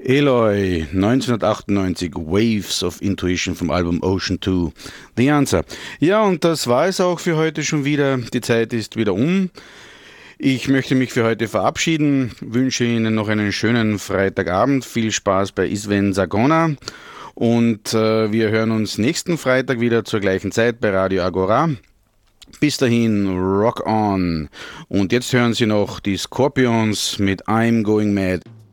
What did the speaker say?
Eloy, 1998, Waves of Intuition vom Album Ocean 2, The Answer. Ja, und das war es auch für heute schon wieder. Die Zeit ist wieder um. Ich möchte mich für heute verabschieden, wünsche Ihnen noch einen schönen Freitagabend, viel Spaß bei Isven Sagona und wir hören uns nächsten Freitag wieder zur gleichen Zeit bei Radio Agora. Bis dahin, rock on. Und jetzt hören Sie noch die Scorpions mit I'm Going Mad.